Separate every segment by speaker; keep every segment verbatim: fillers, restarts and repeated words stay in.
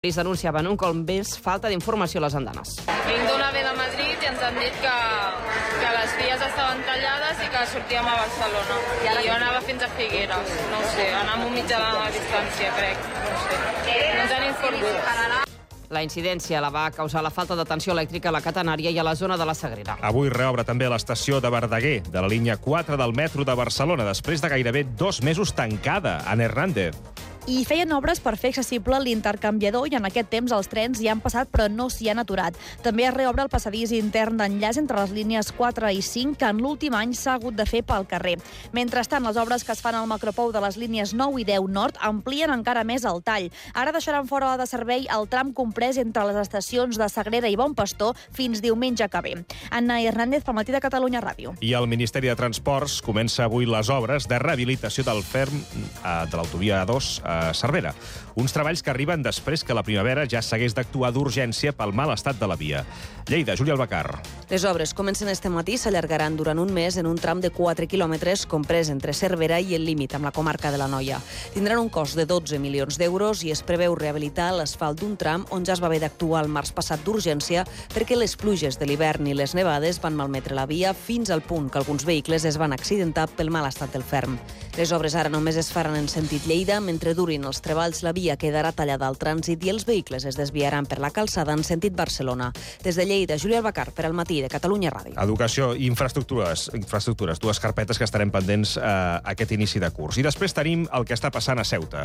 Speaker 1: Ells denunciaven un cop més falta d'informació a les andanes.
Speaker 2: Vinc d'una ve de Madrid i ens han dit que, que les vies estaven tallades i que sortíem a Barcelona. I jo anava fins a Figueres, no ho sé, anàvem un mitjà de distància, crec, no ho sé. No ens han informat.
Speaker 1: La incidència la va causar la falta de tensió elèctrica a la catenària i a la zona de la Sagrera.
Speaker 3: Avui reobre també l'estació de Verdaguer, de la línia quatre del metro de Barcelona, després de gairebé dos mesos tancada. Ana Hernández.
Speaker 4: I feien obres per fer accessible l'intercanviador i en aquest temps els trens hi han passat però no s'hi han aturat. També es reobre el passadís intern d'enllaç entre les línies quatre i cinc que en l'últim any s'ha hagut de fer pel carrer. Mentrestant, les obres que es fan al macropou de les línies nou i deu nord amplien encara més el tall. Ara deixaran fora de servei el tram comprès entre les estacions de Sagrera i Bon Pastor fins diumenge que ve. Anna Hernández, pel Matí de Catalunya Ràdio.
Speaker 3: I el Ministeri de Transports comença avui les obres de rehabilitació del ferm eh, de l'autovia A dos a Cervera. Uns treballs que arriben després que la primavera ja s'hagués d'actuar d'urgència pel mal estat de la via. Lleida, Júlia Albacar.
Speaker 5: Les obres comencen este matí, s'allargaran durant un mes en un tram de quatre quilòmetres comprès entre Cervera i el límit amb la comarca de l'Anoia. Tindran un cost de dotze milions d'euros i es preveu rehabilitar l'asfalt d'un tram on ja es va haver d'actuar el març passat d'urgència perquè les pluges de l'hivern i les nevades van malmetre la via fins al punt que alguns vehicles es van accidentar pel mal estat del ferm. Les obres ara només es faran en sentit Lleida. Mentre durin els treballs, la via quedarà tallada al trànsit i els vehicles es desviaran per la calçada en sentit Barcelona. Des de Lleida, Júlia Albacar, per al Matí de Catalunya Ràdio.
Speaker 3: Educació i infraestructures, infraestructures, dues carpetes que estarem pendents eh, aquest inici de curs. I després tenim el que està passant a Ceuta.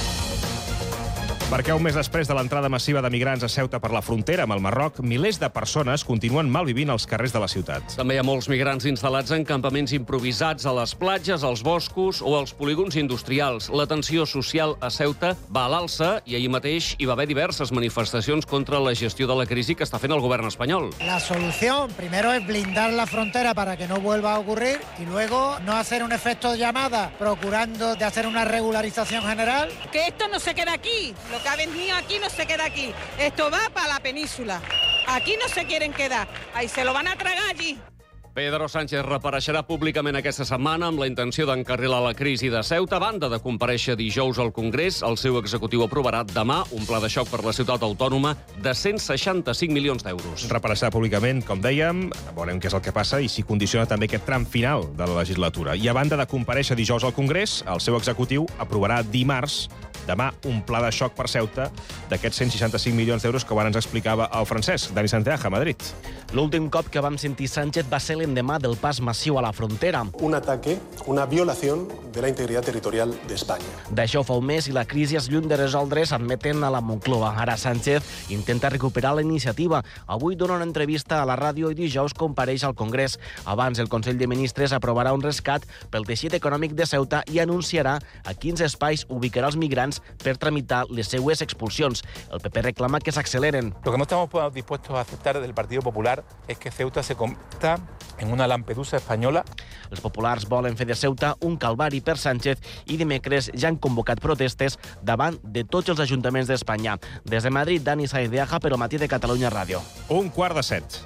Speaker 3: Perquè un mes després de l'entrada massiva de migrants a Ceuta per la frontera amb el Marroc, milers de persones continuen malvivint als carrers de la ciutat.
Speaker 6: També hi ha molts migrants instal·lats en campaments improvisats a les platges, als boscos o als polígons industrials. La tensió social a Ceuta va a l'alça i ahir mateix hi va haver diverses manifestacions contra la gestió de la crisi que està fent el govern espanyol.
Speaker 7: La solución, primero, es blindar la frontera para que no vuelva a ocurrir y luego no hacer un efecto de llamada procurando de hacer una regularización general.
Speaker 8: Que esto no se queda aquí. Lo que ha venido aquí no se queda aquí. Esto va para la península. Aquí no se quieren quedar. Ahí se lo van a tragar allí.
Speaker 6: Pedro Sánchez reapareixerà públicament aquesta setmana amb la intenció d'encarrilar la crisi de Ceuta. A banda de comparèixer dijous al Congrés, el seu executiu aprovarà demà un pla de xoc per la ciutat autònoma de cent seixanta-cinc milions d'euros.
Speaker 3: Reapareixerà públicament, com dèiem, veurem què és el que passa i si condiciona també aquest tram final de la legislatura. I a banda de comparèixer dijous al Congrés, el seu executiu aprovarà dimarts demà un pla de xoc per Ceuta d'aquests cent seixanta-cinc milions d'euros que abans ens explicava el Francesc, Dani Santiago, a Madrid.
Speaker 9: L'últim cop que vam sentir Sánchez va ser l'endemà del pas massiu a la frontera.
Speaker 10: Un ataque, una violación de la integridad territorial de España.
Speaker 9: D'això fa un mes i la crisi es lluny de resoldre's, admeten a la Moncloa. Ara Sánchez intenta recuperar la iniciativa. Avui dona una entrevista a la ràdio i dijous compareix al Congrés. Abans, el Consell de Ministres aprovarà un rescat pel teixit econòmic de Ceuta i anunciarà a quins espais ubicarà els migrants per tramitar les seues expulsions. El P P reclama que s'acceleren.
Speaker 11: Lo que no estamos dispuestos a aceptar desde el Partido Popular es que Ceuta se convierta en una Lampedusa espanyola.
Speaker 9: Els populars volen fer de Ceuta un calvari per Sánchez i dimecres ja han convocat protestes davant de tots els ajuntaments d'Espanya. Des de Madrid, Dani Saedeaja, per al Matí de Catalunya Ràdio.
Speaker 3: Un quart de set.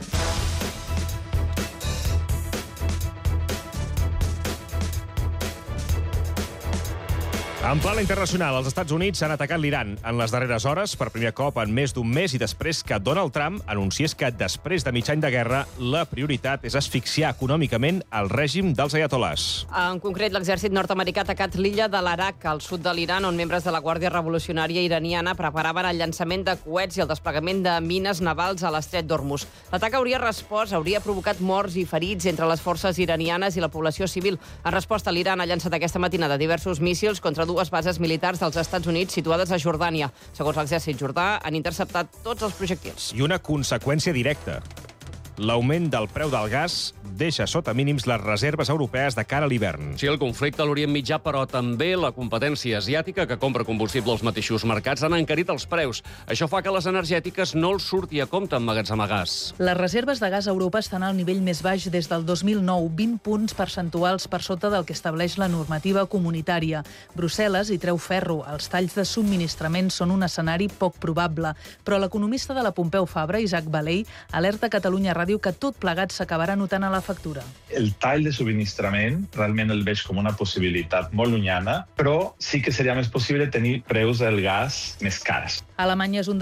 Speaker 3: En plana internacional, els Estats Units han atacat l'Iran en les darreres hores, per primer cop en més d'un mes i després que Donald Trump anunciés que després de mig any de guerra la prioritat és asfixiar econòmicament el règim dels ayatolás.
Speaker 1: En concret, l'exèrcit nord-americà ha atacat l'illa de l'Arak, al sud de l'Iran, on membres de la Guàrdia Revolucionària iraniana preparaven el llançament de coets i el desplegament de mines navals a l'estret d'Hormuz. L'atac hauria respost, hauria provocat morts i ferits entre les forces iranianes i la població civil. En resposta, l'Iran ha llançat aquesta matinada diversos míssils contra dues bases militars dels Estats Units situades a Jordània. Segons l'exèrcit jordà, han interceptat tots els projectils.
Speaker 3: I una conseqüència directa. L'augment del preu del gas deixa sota mínims les reserves europees de cara a l'hivern.
Speaker 6: Sí, el conflicte a l'Orient Mitjà, però també la competència asiàtica que compra combustible als mateixos mercats han encarit els preus. Això fa que les energètiques no els surti a compte emmagatzemar gas.
Speaker 12: Les reserves de gas a Europa estan al nivell més baix des del dos mil nou, vint punts percentuals per sota del que estableix la normativa comunitària. Brussel·les hi treu ferro. Els talls de subministrament són un escenari poc probable. Però l'economista de la Pompeu Fabra, Isaac Baley, alerta Catalunya Esquerra diu que tot plegat s'acabarà notant a la factura.
Speaker 13: El tall de subministrament realment el veig com una possibilitat molt llunyana, però sí que seria més possible tenir preus del gas més cars.
Speaker 12: Alemanya és un